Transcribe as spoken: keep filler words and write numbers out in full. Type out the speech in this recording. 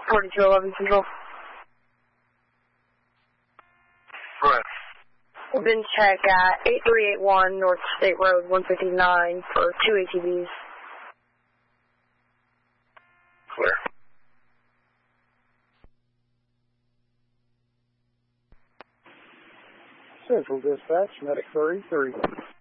forty-two eleven Central. Go ahead. We've been check at eight three eight one North State Road one fifty-nine for two A T Vs. Clear. Central Dispatch, Medic thirty-three.